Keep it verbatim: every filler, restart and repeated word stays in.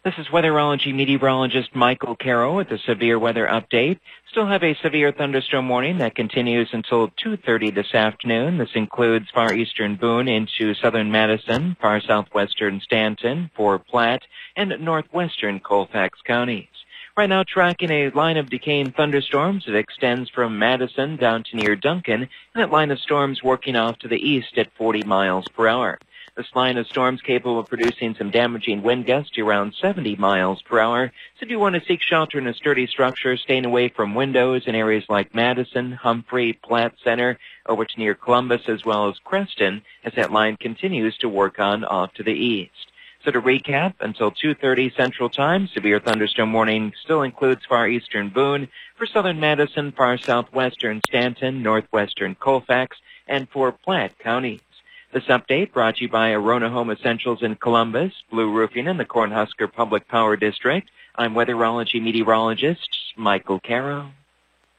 This is weatherology meteorologist Michael Caro with a severe weather update. Still have a severe thunderstorm warning that continues until two thirty this afternoon. This includes far eastern Boone into southern Madison, far southwestern Stanton, Fort Platte, and northwestern Colfax counties. Right now tracking a line of decaying thunderstorms that extends from Madison down to near Duncan, and that line of storms working off to the east at forty miles per hour. This line of storms capable of producing some damaging wind gusts to around seventy miles per hour. So if you want to seek shelter in a sturdy structure, staying away from windows in areas like Madison, Humphrey, Platte Center, over to near Columbus, as well as Creston, as that line continues to work on off to the east. So to recap, until two thirty Central Time, severe thunderstorm warning still includes far eastern Boone, for southern Madison, far southwestern Stanton, northwestern Colfax, and for Platte counties. This update brought to you by Arona Home Essentials in Columbus, Blue Roofing in the Cornhusker Public Power District. I'm weatherology meteorologist Michael Caro.